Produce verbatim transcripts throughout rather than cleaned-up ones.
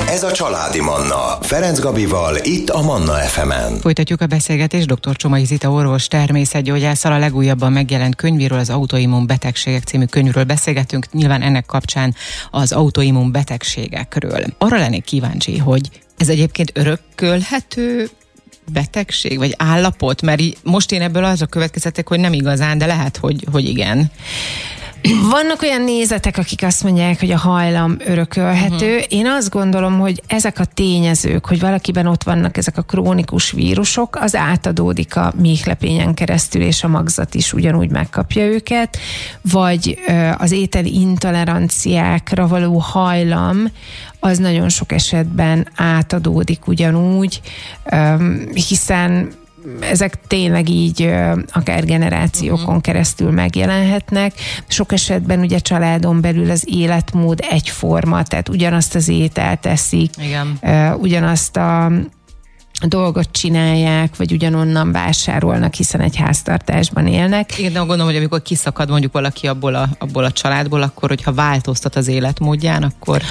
Ez a Családi Manna. Ferenc Gabival, itt a Manna ef emen. Folytatjuk a beszélgetést dr. Csomai Zita orvos természetgyógyásszal. A legújabban megjelent könyvéről, az Autoimmun betegségek című könyvről beszélgetünk, nyilván ennek kapcsán az autoimmun betegségekről. Arra lennék kíváncsi, hogy ez egyébként örökölhető betegség, vagy állapot? Mert most én ebből azra következtetek, hogy nem igazán, de lehet, hogy, hogy igen. Vannak olyan nézetek, akik azt mondják, hogy a hajlam örökölhető. Uh-huh. Én azt gondolom, hogy ezek a tényezők, hogy valakiben ott vannak ezek a krónikus vírusok, az átadódik a méhlepényen keresztül, és a magzat is ugyanúgy megkapja őket, vagy az ételi intoleranciákra való hajlam, az nagyon sok esetben átadódik ugyanúgy, hiszen ezek tényleg így akár generációkon uh-huh. keresztül megjelenhetnek. Sok esetben ugye családon belül az életmód egyforma, tehát ugyanazt az ételt teszik, igen. ugyanazt a dolgot csinálják, vagy ugyanonnan vásárolnak, hiszen egy háztartásban élnek. Igen, de gondolom, hogy amikor kiszakad mondjuk valaki abból a, abból a családból, akkor hogyha változtat az életmódján, akkor...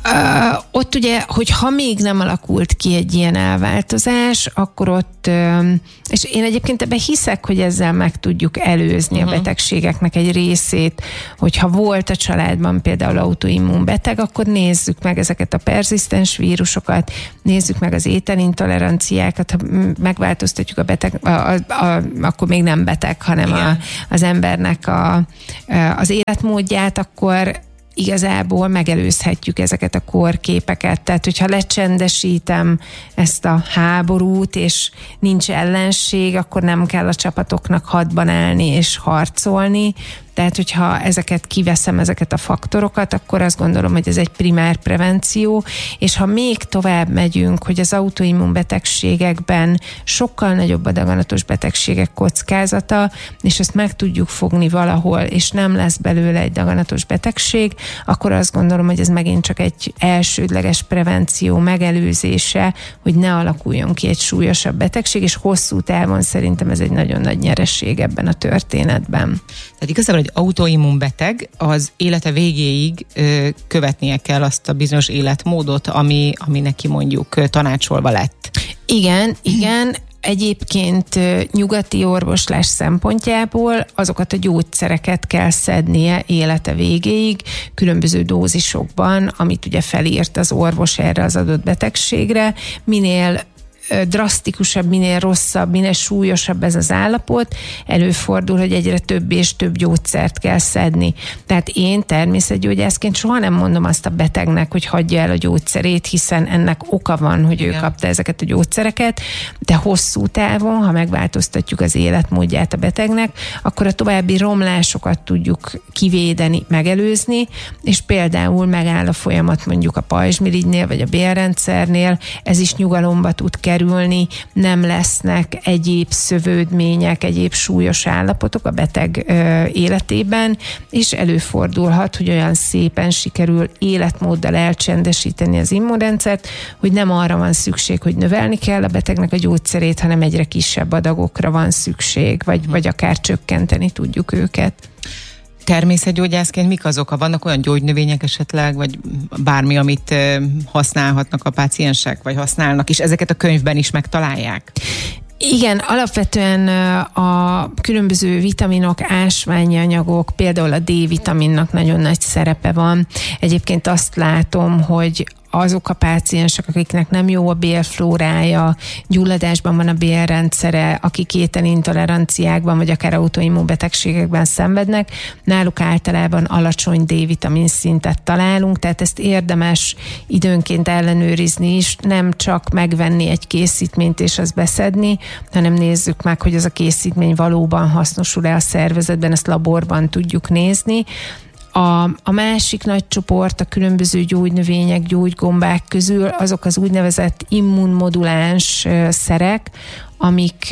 Uh, ott ugye, hogy ha még nem alakult ki egy ilyen elváltozás, akkor ott, uh, és én egyébként ebben hiszek, hogy ezzel meg tudjuk előzni uh-huh. a betegségeknek egy részét, hogyha volt a családban például autoimmun beteg, akkor nézzük meg ezeket a perzisztens vírusokat, nézzük meg az ételintoleranciákat, ha megváltoztatjuk a beteg, a, a, a, akkor még nem beteg, hanem a, az embernek a, az életmódját, akkor igazából megelőzhetjük ezeket a kórképeket. Tehát, hogyha lecsendesítem ezt a háborút, és nincs ellenség, akkor nem kell a csapatoknak hadban állni és harcolni. Tehát, hogyha ezeket kiveszem, ezeket a faktorokat, akkor azt gondolom, hogy ez egy primár prevenció, és ha még tovább megyünk, hogy az autoimmun betegségekben sokkal nagyobb a daganatos betegségek kockázata, és ezt meg tudjuk fogni valahol, és nem lesz belőle egy daganatos betegség, akkor azt gondolom, hogy ez megint csak egy elsődleges prevenció megelőzése, hogy ne alakuljon ki egy súlyosabb betegség, és hosszú távon szerintem ez egy nagyon nagy nyereség ebben a történetben. Tehát igazából egy autoimmun beteg az élete végéig ö, követnie kell azt a bizonyos életmódot, ami, ami neki mondjuk tanácsolva lett. Igen, igen. Egyébként nyugati orvoslás szempontjából azokat a gyógyszereket kell szednie élete végéig, különböző dózisokban, amit ugye felírt az orvos erre az adott betegségre. Minél drasztikusabb, minél rosszabb, minél súlyosabb ez az állapot, előfordul, hogy egyre több és több gyógyszert kell szedni. Tehát én természetgyógyászként soha nem mondom azt a betegnek, hogy hagyja el a gyógyszerét, hiszen ennek oka van, hogy igen. ő kapta ezeket a gyógyszereket, de hosszú távon, ha megváltoztatjuk az életmódját a betegnek, akkor a további romlásokat tudjuk kivédeni, megelőzni, és például megáll a folyamat mondjuk a pajzsmirigynél, vagy a bélrendszernél, ez is nyugalomba tud kerülni, nem lesznek egyéb szövődmények, egyéb súlyos állapotok a beteg ö, életében, és előfordulhat, hogy olyan szépen sikerül életmóddal elcsendesíteni az immunrendszert, hogy nem arra van szükség, hogy növelni kell a betegnek a gyógyszerét, hanem egyre kisebb adagokra van szükség, vagy, vagy akár csökkenteni tudjuk őket. Természetgyógyászként mik azok? Vannak olyan gyógynövények esetleg, vagy bármi, amit használhatnak a páciensek, vagy használnak, és ezeket a könyvben is megtalálják? Igen, alapvetően a különböző vitaminok, ásványi anyagok, például a D-vitaminnak nagyon nagy szerepe van. Egyébként azt látom, hogy azok a páciensek, akiknek nem jó a bélflórája, gyulladásban van a bélrendszere, akik ételintoleranciákban, vagy akár autoimmun betegségekben szenvednek, náluk általában alacsony D-vitamin szintet találunk, tehát ezt érdemes időnként ellenőrizni is, nem csak megvenni egy készítményt és azt beszedni, hanem nézzük meg, hogy az a készítmény valóban hasznosul-e a szervezetben, ezt laborban tudjuk nézni. A, a másik nagy csoport a különböző gyógynövények, gyógygombák közül azok az úgynevezett immunmoduláns szerek, amik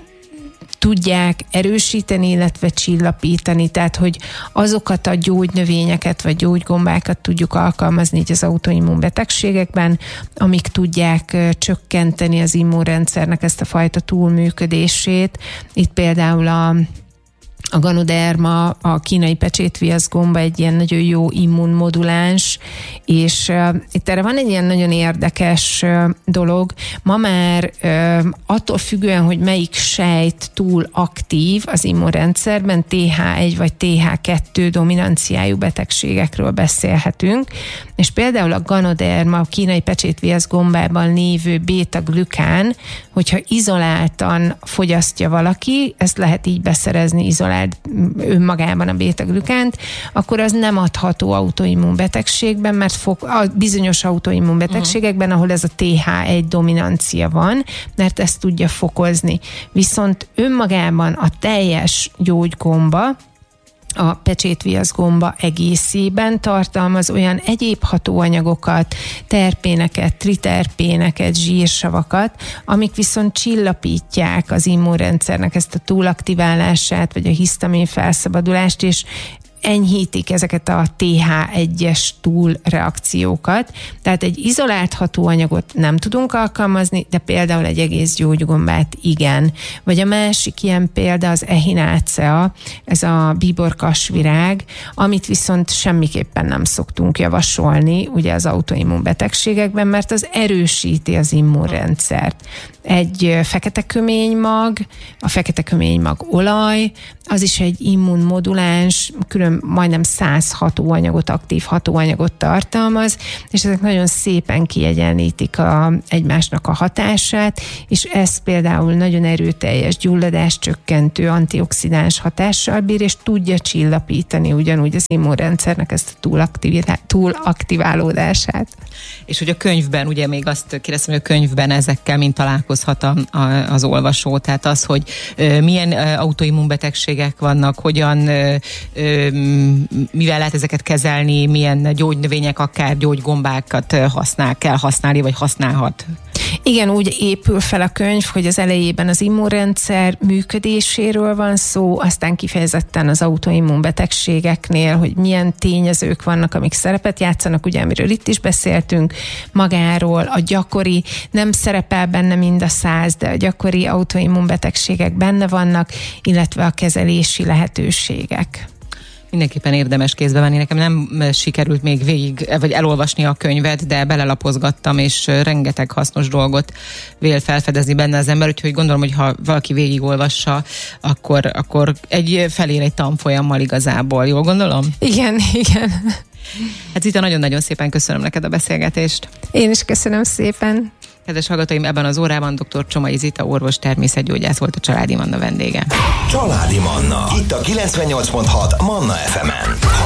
tudják erősíteni, illetve csillapítani, tehát hogy azokat a gyógynövényeket vagy gyógygombákat tudjuk alkalmazni így az autoimmun betegségekben, amik tudják csökkenteni az immunrendszernek ezt a fajta túlműködését. Itt például a A Ganoderma, a kínai pecsétviaszgomba egy ilyen nagyon jó immunmoduláns, és uh, itt erre van egy ilyen nagyon érdekes uh, dolog. Ma már uh, attól függően, hogy melyik sejt túl aktív az immunrendszerben, té há egy vagy té há kettő dominanciájú betegségekről beszélhetünk, és például a Ganoderma, a kínai pecsétviaszgombában lévő béta-glükán, hogyha izoláltan fogyasztja valaki, ezt lehet így beszerezni, izolált önmagában a béta-glükánt, akkor az nem adható autoimmunbetegségben, mert fog, a bizonyos autoimmunbetegségekben, ahol ez a té há egy dominancia van, mert ezt tudja fokozni. Viszont önmagában a teljes gyógygomba, a pecsétviaszgomba egészében tartalmaz olyan egyéb hatóanyagokat, terpéneket, triterpéneket, zsírsavakat, amik viszont csillapítják az immunrendszernek ezt a túlaktiválását, vagy a hisztamin felszabadulást, és enyhítik ezeket a té há egyes túlreakciókat. Tehát egy izolált hatóanyagot nem tudunk alkalmazni, de például egy egész gyógygombát igen. Vagy a másik ilyen példa az echinacea, ez a bíborkasvirág, amit viszont semmiképpen nem szoktunk javasolni ugye az autoimmunbetegségekben, mert az erősíti az immunrendszert. Egy fekete köménymag, a fekete köménymag olaj, az is egy immunmoduláns, külön majdnem száz hatóanyagot, aktív hatóanyagot tartalmaz, és ezek nagyon szépen kiegyenlítik a, egymásnak a hatását, és ez például nagyon erőteljes gyulladáscsökkentő, antioxidáns hatással bír, és tudja csillapítani ugyanúgy az immunrendszernek ezt a túlaktiválódását. És hogy a könyvben, ugye még azt kérdeztem, hogy a könyvben ezekkel mind találkozhat a, a, az olvasó, tehát az, hogy ö, milyen ö, autoimmunbetegségek vannak, hogyan, ö, ö, mivel lehet ezeket kezelni, milyen gyógynövények, akár gyógygombákat használ, kell használni, vagy használhat. Igen, úgy épül fel a könyv, hogy az elejében az immunrendszer működéséről van szó, aztán kifejezetten az autoimmunbetegségeknél, hogy milyen tényezők vannak, amik szerepet játszanak, ugye, amiről itt is beszéltünk, magáról, a gyakori, nem szerepel benne mind a száz, de a gyakori autoimmunbetegségek benne vannak, illetve a kezelési lehetőségek. Mindenképpen érdemes kézbe venni. Nekem nem sikerült még végig, vagy elolvasni a könyvet, de belelapozgattam, és rengeteg hasznos dolgot vél felfedezni benne az ember, úgyhogy gondolom, hogy ha valaki végigolvassa, akkor, akkor egy felér egy tanfolyammal igazából. Jól gondolom? Igen, igen. Hát Zita, nagyon-nagyon szépen köszönöm neked a beszélgetést. Én is köszönöm szépen. Kedves hallgatóim, ebben az órában dr. Csomai Zita orvos, természetgyógyász volt a Családi Manna vendége. Családi Manna. Itt a kilencvennyolc pont hat Manna ef emen.